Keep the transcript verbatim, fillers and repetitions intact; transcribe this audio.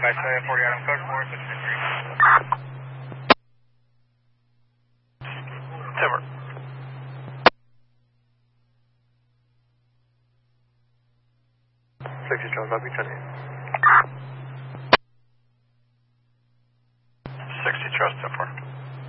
by seven forty Adam Cook, four six three. Timber. sixty Charles, I'll be ten eight.